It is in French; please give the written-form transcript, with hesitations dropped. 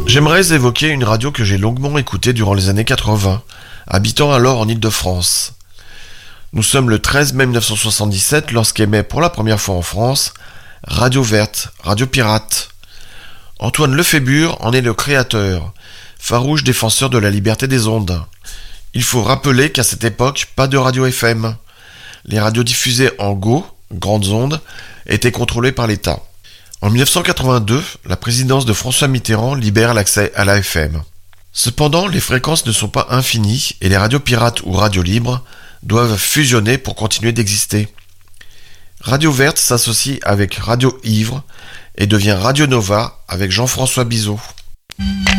J'aimerais évoquer une radio que j'ai longuement écoutée durant les années 80, habitant alors en Île-de-France. Nous sommes le 13 mai 1977 lorsqu'émet pour la première fois en France Radio Verte, radio pirate. Antoine Lefébure en est le créateur, farouche défenseur de la liberté des ondes. Il faut rappeler qu'à cette époque, pas de radio FM. Les radios diffusées en GO, grandes ondes, étaient contrôlées par l'État. En 1982, la présidence de François Mitterrand libère l'accès à la FM. Cependant, les fréquences ne sont pas infinies et les radios pirates ou radios libres doivent fusionner pour continuer d'exister. Radio Verte s'associe avec Radio Ivre et devient Radio Nova avec Jean-François Bizot.